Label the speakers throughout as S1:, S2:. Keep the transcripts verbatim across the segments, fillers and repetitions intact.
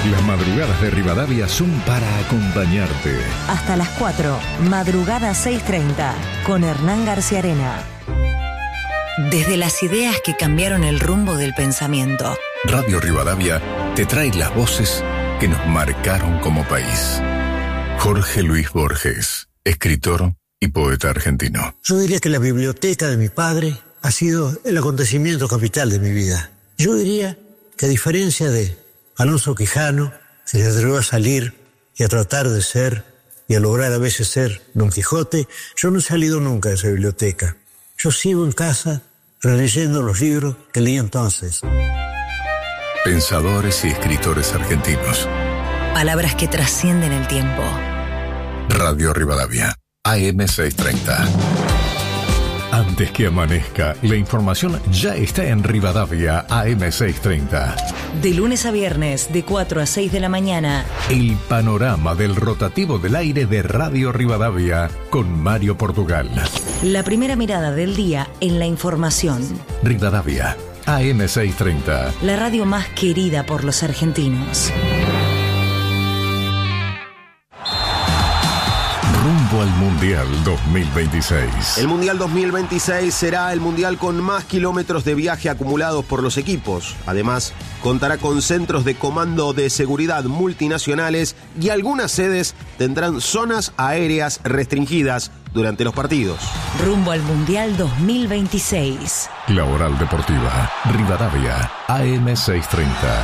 S1: Las madrugadas de Rivadavia son para acompañarte.
S2: Hasta las cuatro, madrugada seis treinta, con Hernán Garciarena. Desde las ideas que cambiaron el rumbo del pensamiento.
S1: Radio Rivadavia te trae las voces que nos marcaron como país. Jorge Luis Borges, escritor y poeta argentino.
S3: Yo diría que la biblioteca de mi padre ha sido el acontecimiento capital de mi vida. Yo diría que a diferencia de Alonso Quijano, que se atrevió a salir y a tratar de ser y a lograr a veces ser Don Quijote, yo no he salido nunca de esa biblioteca. Yo sigo en casa releyendo los libros que leí entonces.
S1: Pensadores y escritores argentinos.
S2: Palabras que trascienden el tiempo.
S1: Radio Rivadavia, A M seiscientos treinta. Antes que amanezca, la información ya está en Rivadavia, A M seiscientos treinta.
S2: De lunes a viernes, de cuatro a seis de la mañana.
S1: El panorama del rotativo del aire de Radio Rivadavia con Mario Portugal.
S2: La primera mirada del día en la información.
S1: Rivadavia, A M seiscientos treinta.
S2: La radio más querida por los argentinos.
S1: Rumbo al Mundial dos mil veintiséis.
S4: El Mundial dos mil veintiséis será el mundial con más kilómetros de viaje acumulados por los equipos. Además, contará con centros de comando de seguridad multinacionales y algunas sedes tendrán zonas aéreas restringidas durante los partidos.
S2: Rumbo al Mundial dos mil veintiséis.
S1: La Oral Deportiva, Rivadavia, A M seiscientos treinta.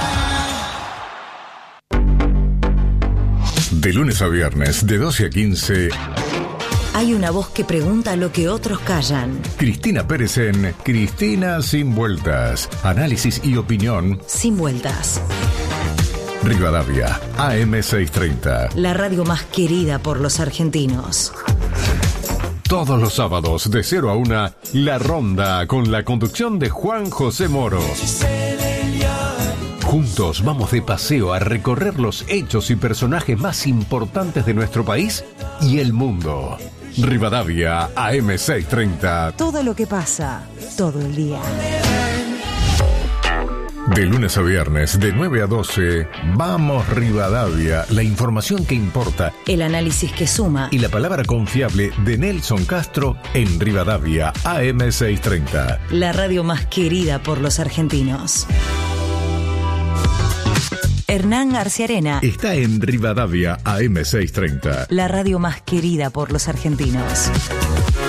S1: De lunes a viernes, de doce a quince.
S2: Hay una voz que pregunta lo que otros callan.
S1: Cristina Pérez en Cristina Sin Vueltas. Análisis y opinión
S2: sin vueltas.
S1: Rivadavia, A M seiscientos treinta.
S2: La radio más querida por los argentinos.
S1: Todos los sábados, de cero a una, La Ronda, con la conducción de Juan José Moro. Juntos vamos de paseo a recorrer los hechos y personajes más importantes de nuestro país y el mundo. Rivadavia, A M seiscientos treinta.
S2: Todo lo que pasa, todo el día.
S1: De lunes a viernes, de nueve a doce, vamos Rivadavia, la información que importa.
S2: El análisis que suma.
S1: Y la palabra confiable de Nelson Castro en Rivadavia, A M seiscientos treinta.
S2: La radio más querida por los argentinos. Hernán Garciarena
S1: está en Rivadavia, A M seiscientos treinta.
S2: La radio más querida por los argentinos.